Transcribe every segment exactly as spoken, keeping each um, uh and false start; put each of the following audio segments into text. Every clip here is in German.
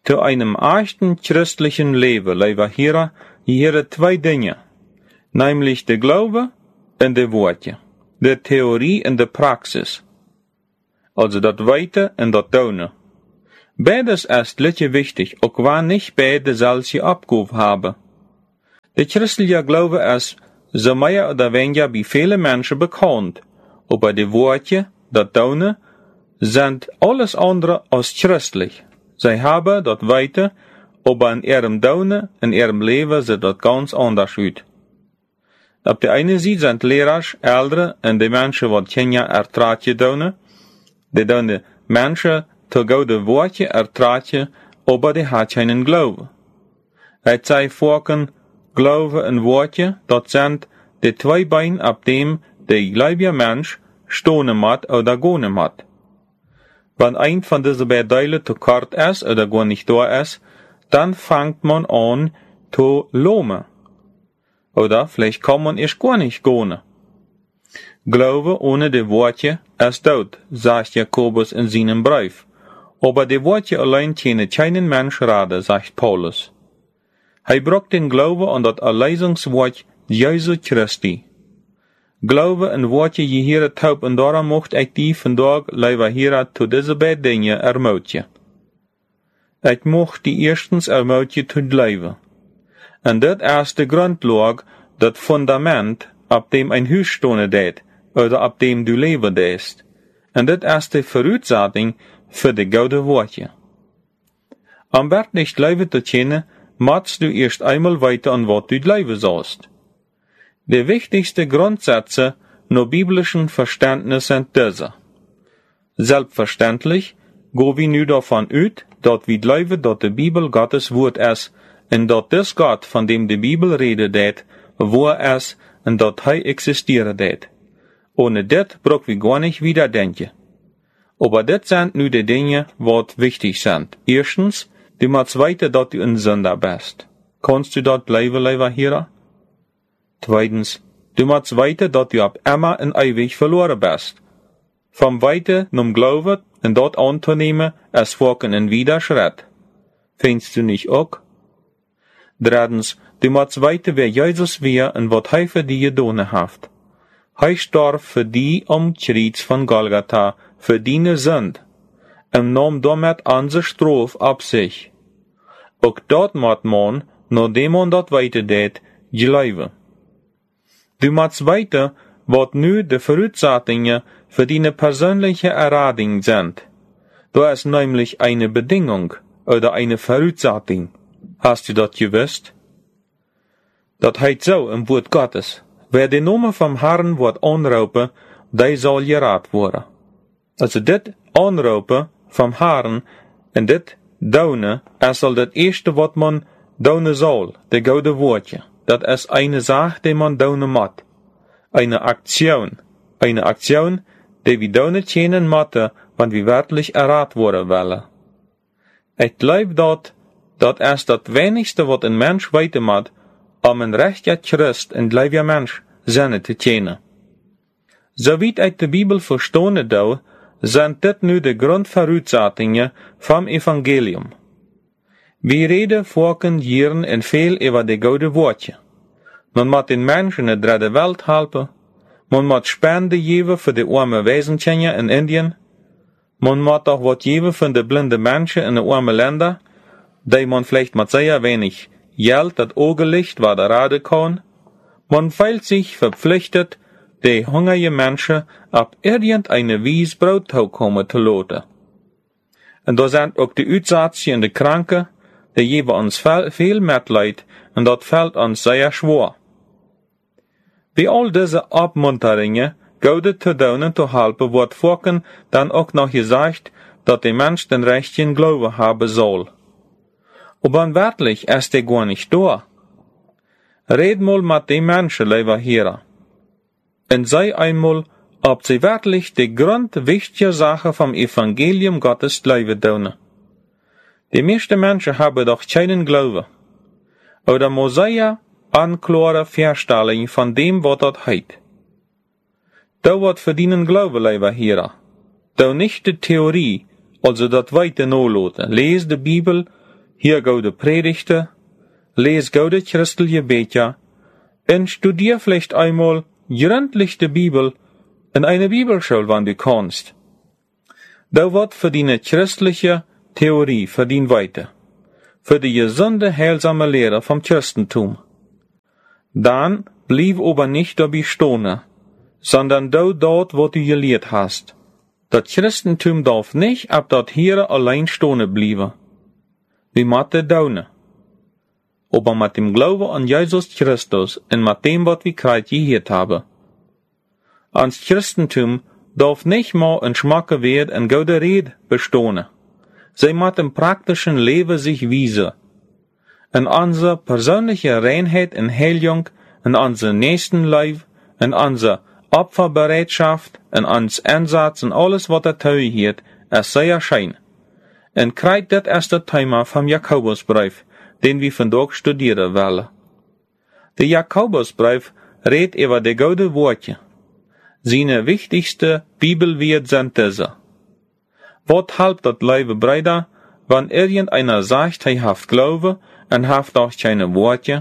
Zu einem echten christlichen Leben, lieber Hörer, hier zwei Dinge, nämlich der Glaube und der Worte, der Theorie und der Praxis, also das Weite und das Tun. Beides ist letztlich wichtig, auch wenn nicht beide solche Abgabe haben. Der christliche Glaube ist so mehr oder weniger bei vielen Menschen bekannt, aber die Worte, das Tun, sind alles andere als christlich. Sie haben das Weite, aber in ihrem Tun, in ihrem Leben sieht das ganz anders aus. Auf der einen Seite sind Lehrer, Ältere und die Menschen, die keine Ertratje tun, die tun Menschen zu gute Worte ertratje, aber die hat keinen Glauben. Het sei vorken, Glaube und Worte, das sind die zwei Beine, auf dem der gläubige Mensch stehen muss oder gehen muss. Wenn ein von diesen beiden Teilen zu kort ist oder gar nicht da ist, dann fängt man an zu lohmen. Oder vielleicht kann man erst gar nicht gehen. Glaube ohne die Worte ist tot, sagt Jakobus in seinem Brief. Aber die Worte allein können keinen Mensch raten, sagt Paulus. Er braucht den Glaube an das Erlösungswort Jesu Christi. Glaube en Worte je hier taub en daarom mocht ik die vandaag, lieber hier, zu diese beiden Dinge ermutigen. Ik mocht die erstens ermutigen zu leven. En dat is de grondlag, dat fundament, op dem ein Huis stonen deed, oder op dem du leven deest. En dat is de vooruitzetting für de gouden Worte. Am werd nicht leven te kennen, matst du erst einmal weiter an wat du leven sollst. Die wichtigsten Grundsätze nur biblischen Verständnis sind diese. Selbstverständlich go wir nu davon ut, dat wir glauben, dat die Bibel Gottes Wort ist, und dat des Gott, von dem die Bibel redet det, wo er ist, und dat hij existieren det. Ohne det brauch wir gar nicht wieder denken. Aber det sind nu die Dinge, wat wichtig sind. Erstens, du musst weiter, dat du ein Sünder bist. Kannst du dat bleiben, lieber Hörer? Zweitens, du musst weiter, dat du ab immer en ewig verloren bist. Vom Weite num Glauben en dort anzunehmen, es folgen en Widerschritt. Findest du nicht auch? Drittens, du musst weiter, wer Jesus wär en wat hij für die gedonen haft. Hij starb für die am Kreuz von Golgatha, für deine Sünd, en nahm damit unsere Strafe ab sich. Auch dort moet man, nachdem man dat weiter deed, geloven. Du musst weiter, wat nu de Voraussetzungen für deine persönliche Erradung sind. Da ist nämlich eine Bedingung oder eine Voraussetzung. Hast du das gewusst? Das heißt so im Wort Gottes. Wer den Namen vom Herrn wird anrufen, der soll gerat worden. Also dit anrufen vom Herrn und dit daunen, es soll das erste, was man daunen soll, de goude Wortje. Dat is eine Sache, die man daunen moet. Eine Aktion. Eine Aktion, die wir daunen tjenen moeten, wenn wir wirklich errat worden willen. Ich glaube dat, dat is dat wenigste, wat een mens weten moet, om een rechter Christ en gläubiger Mensch zijn te tjenen. Soweit ich die Bibel verstehen dau, sind dit nu de Grundvoraussetzungen vom Evangelium. Wir reden vorken jaren en veel über die goude Wortje. Man moet den Menschen in de derde Welt helpen. Man moet spenden geven für die arme Wesentchen in Indien. Man moet auch wat geven für die blinde Menschen in de arme Länder, die man vielleicht mit sehr wenig Geld dat Augenlicht war der Rade kann. Man fühlt sich verpflichtet, die hungrige Menschen ab irgendeine Wies Brot kommen zu lassen. Und da sind auch die Utsatzchen und die Kranke, die geben uns viel Mitleid und das fällt uns sehr schwer. Wie all diese Abmunterungen, Gaude zu tun und zu helfen, wird vorken dann auch noch gesagt, dass der Mensch den rechten Glauben haben soll. Aber wirklich ist der gar nicht da. Red mal mit den Menschen, lieber Hörer. Und sei einmal, ob sie wirklich die grundwichtige Sache vom Evangelium Gottes glauben tun. Die meisten Menschen haben doch keinen Glauben. Oder Mosaia anklare Verstellung von dem, was dort heit. Da wird verdienen Glauben, lieber Hörer. Da nicht die Theorie, also das weite Noloten. Lies die Bibel hier goude Predigten, lees goude christliche Becher und studier vielleicht einmal gründlich die Bibel in eine Bibelschule, wann du kannst. Da wird für die christliche Theorie verdient weiter, für die gesunde, heilsame Lehre vom Christentum. Dann blieb aber nicht dabei stehen, sondern du dort, wo du gelehrt hast. Das Christentum darf nicht ab dort hier allein stehen bleiben. Wie matte daune. Aber mit dem Glauben an Jesus Christus und mit dem, was wir gerade gehört haben. Ans Christentum darf nicht mal ein schmacke Wert und gute Rede bestehen. Sie mit dem praktischen Leben sich wiesen. In unsere persönliche Reinheit und Heilung, in unser Nächstenleib, in unsere Opferbereitschaft, in uns Einsatz und alles, was er teuert, es sei erschein. Und kriegt das erste Thema vom Jakobusbrief, den wir vandaag studieren wollen. Der Jakobusbrief redet über die gute Worte. Seine wichtigste Bibelwert sind diese. Wat halbt dat lieve Brüder, wenn irgendeiner sagt, er haft Glaube und haft doch keine Worte?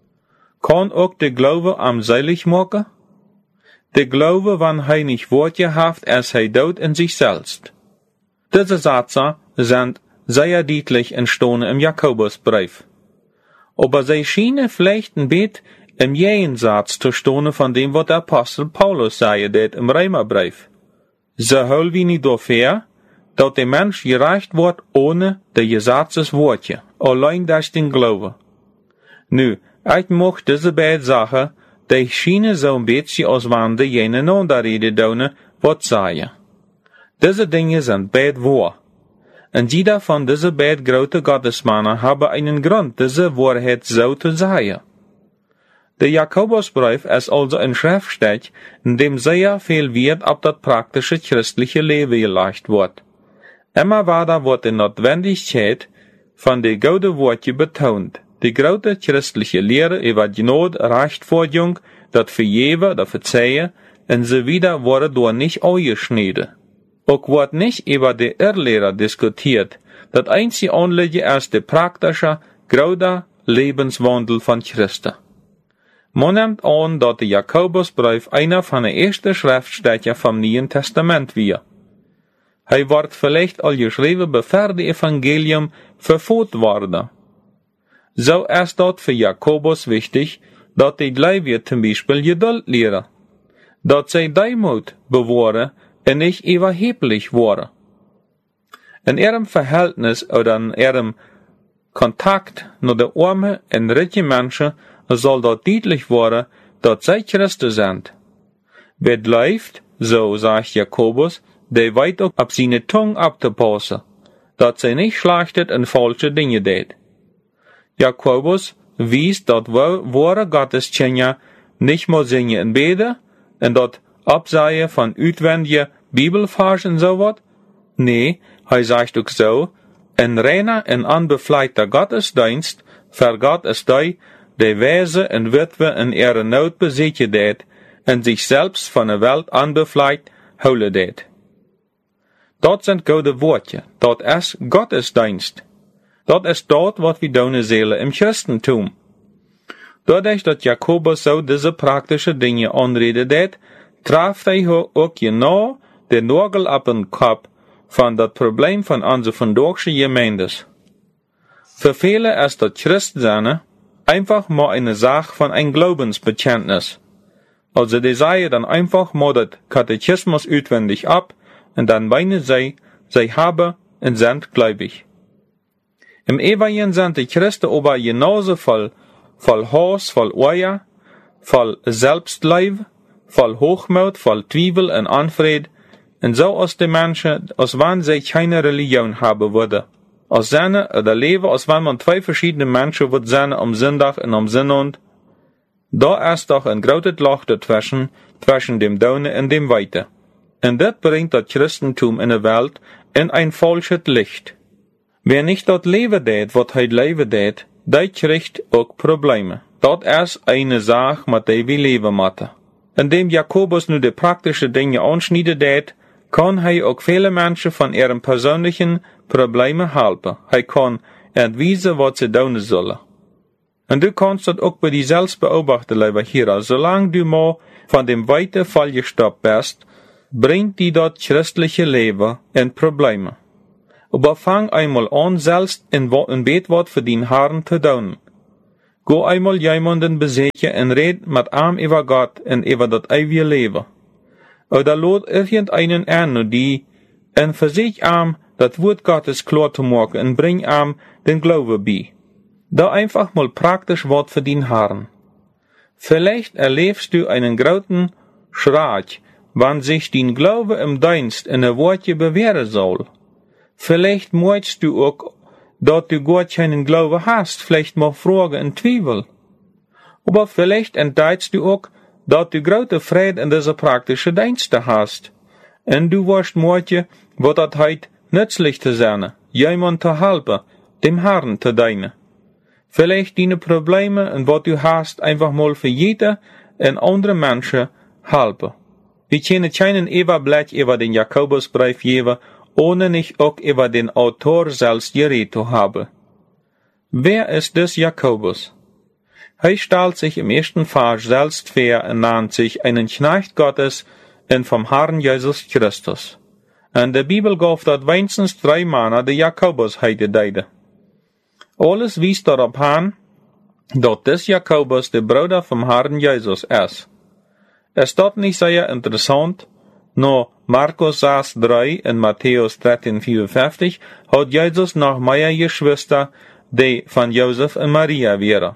Kann auch der Glaube am seilig machen? Der Glaube, wenn er nicht Worte haft, als er dort in sich selbst. Diese Sätze sind sehr deutlich entstanden im Jakobusbrief. Aber sie schienen vielleicht ein bisschen im Gegensatz zu stehen von dem, was der Apostel Paulus sagte, det im Römerbrief. So hol wie nicht dafür, dass der Mensch gerecht wird ohne die Gesetzesworte, allein durch den Glauben. Nu, ich mag diese beiden Sachen, die schienen so ein bisschen als wenn die gegeneinander reden tun, was sagen. Diese Dinge sind beide wahr. Und jeder von diesen beiden großen Gottesmannen haben einen Grund, diese Wahrheit so zu sagen. Der Jakobusbrief ist also ein Schriftstück, in dem sehr viel Wert auf das praktische christliche Leben gelegt wird. Immer weiter wird die Notwendigkeit von der guten Worte betont, die große christliche Lehre über die Not, Rechtfertigung, das Vergeben, das Verzeihen und so weiter wurde dort nicht angeschnitten. Auch wird nicht über die Irrlehre diskutiert, das einzige Anliegen ist der praktische, große Lebenswandel von Christen. Man nimmt an, dass der Jakobusbrief einer von den ersten Schriftstücken vom Neuen Testament war. Er wird vielleicht all geschrieben, bevor das Evangelium verfolgt wurde. So ist dort für Jakobus wichtig, dass die Gläubigen zum Beispiel Geduld lehren, dass sie Demut bewahren und nicht überheblich werden. In ihrem Verhältnis oder in ihrem Kontakt mit den armen und reichen Menschen soll dort deutlich werden, dass sie Christen sind. Wer läuft, so sagt Jakobus, der weit auch ab seine Tongue abzupassen, dass sie nicht schlachtet und falsche Dinge tät. Jakobus wies, dass wahre Gotteskenner nicht mehr singen und beten und dort Abseien von utwendigen Bibelversen so wat? Nee, er sagt auch so, ein reiner und unbefleckter Gottesdienst vergat es die, die Wese und Witwe in ihrer Not besiegen tät und sich selbst von der Welt unbefleckt holen tät. Dort sind gute Worte, dort ist Gottesdienst. Dort ist dort, was wir tun Seele im Christentum. Dadurch, dass Jakobus so diese praktischen Dinge anredet, traf er auch genau den Nagel auf den Kopf von das Problem von unserer vandaagse Gemeindes. Für viele ist das Christsein einfach mal eine Sache von ein Glaubensbekenntnis. Also die sagen dann einfach mal das Katechismus auswendig ab und dann meinen sie, sie haben und sind gläubig. Im Evangelium sind die Christen aber genauso voll, voll Hass, voll Eier, voll Selbstleib, voll Hochmut, voll Zweifel und Unfried, und so aus den Menschen, als wenn sie keine Religion haben würde. Als seine oder leben, als wenn man zwei verschiedene Menschen wird sein am Sonntag und am Sonnabend. Da ist doch ein großes Loch dazwischen, zwischen dem Daune und dem Weite. Und das bringt das Christentum in der Welt in ein falsches Licht. Wer nicht dort leben tät, was er leben tät, der kriegt auch Probleme. Das ist eine Sache, mit der wir leben müssen. Indem Jakobus nur die praktischen Dinge anschneidet tät, kann er auch viele Menschen von ihren persönlichen Problemen helfen. Er kann en wijzen wat ze doen zullen. En du kannst dat ook bij die zelfs beobachten, lieber Hierer. Zolang du maar van dem weite Fall gestoppt bist, bringt die dat christliche Leben in Probleme. Aber fang einmal an, selbst in, in Bett wat für den Herrn zu tun. Go einmal jemanden besechen en red mit ihm über Gott en über das ewige Leben. Oder lot irgendeinen an, die en versich ihm das Wort Gottes klar zu machen en bring ihm den Glaube bei. Da einfach mal praktisch Wort für den Herrn. Vielleicht erlebst du einen großen Schreck, wann sich dein Glaube im Dienst in ein Wortje bewähren soll. Vielleicht möchtest du auch, dass du Gott keinen Glaube hast, vielleicht mal Fragen und Zweifel. Aber vielleicht entdeckst du auch, dass du große Freude in diese praktischen Dienste hast. Und du wirst möchten, was das heute nützlich zu sein, jemand zu helfen, dem Herrn zu dienen. Vielleicht deine Probleme und was du hast, einfach mal für jede und andere Menschen helfen. Wir können keinen Überblick über den Jakobusbrief geben, ohne nicht auch über den Autor selbst geredet zu haben. Wer ist das Jakobus? Er stellt sich im ersten Vers selbst vor und nennt sich einen Knecht Gottes und vom Herrn Jesus Christus. In der Bibel gab das wenigstens drei Männer, die Jakobus heute deuten. Alles wies darauf an, dass das Jakobus der Bruder vom Herrn Jesus ist. Es ist nicht sehr interessant, nur Markus sechs drei und Matthäus dreizehn vierundfünfzig hat Jesus noch mehr Geschwister, die von Josef und Maria wären.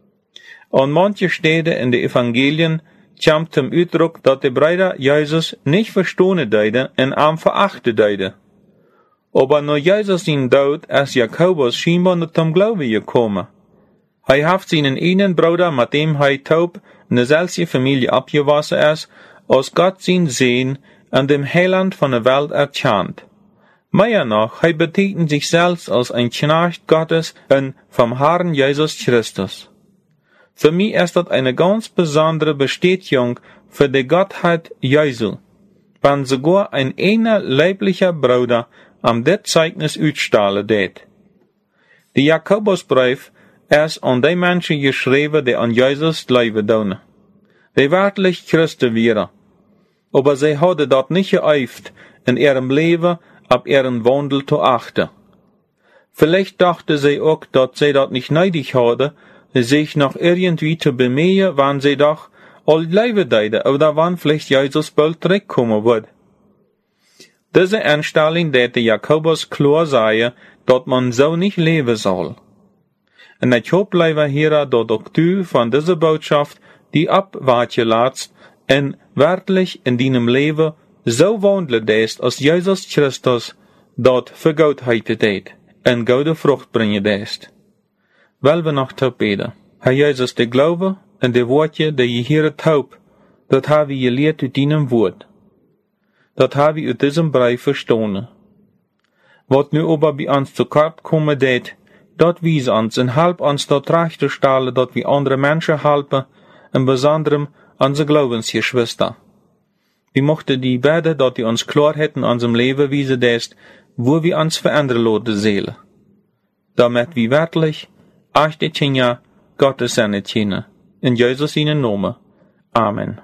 An manche Städte in den Evangelien kommt zum Ausdruck, dass die Brüder Jesus nicht verstehen deuten und ihm verachten deuten. Aber nach Jesus sein Tod ist Jakobus scheinbar nicht zum Glauben gekommen. Er hat seinen einen Bruder, mit dem er taub in derselben Familie abgewachsen ist, als Gott sein Sehen an dem Heiland von der Welt erkannt. Mehr noch, er betitelt sich selbst als ein Knecht Gottes und vom Herrn Jesus Christus. Für mich ist das eine ganz besondere Bestätigung für die Gottheit Jesu, wenn sogar ein einer leiblicher Bruder am det Zeugnis utstellen det. Die Jakobusbrief ist an die Menschen geschrieben, die an Jesus glauben tun. Die wirklich Christen wären. Aber sie hadden dort nicht geübt, in ihrem Leben ab ihren Wandel zu achten. Vielleicht dachten sie auch, dass sie dort nicht nötig hadden, sich noch irgendwie zu bemühen, wann sie doch all leben deuten, oder wann vielleicht Jesus bald zurückkommen wird. Diese Einstellung täte Jakobus klar sagen, dass man so nicht leben soll. Und ich hoffe, lieber Herr, dass auch du von dieser Botschaft die abwärts lässt und wirklich in deinem Leben so wandeln lässt, als Jesus Christus dort für Gottheit tät und gute Frucht bringen lässt. Weil wir noch taub beten. Herr Jesus, der Glaube und die Worte, die je hier taub, das habe ich gelehrt uit deinem Wort. Dat habe ich uit diesem Brief verstanden. Wat nu aber bei uns zu kort kommen det, dat wies uns en help uns dort recht zu stellen, dat wir andere Menschen helfen, in besonderem unsere Glaubensgeschwister. Wir mochten die beten, dat die uns klar hätten unserem Leben wiesen lässt, wo wir uns verändern lassen Seele. Damit wir wirklich echte Kinder Gottes sind, in Jesus seinen Namen. Amen.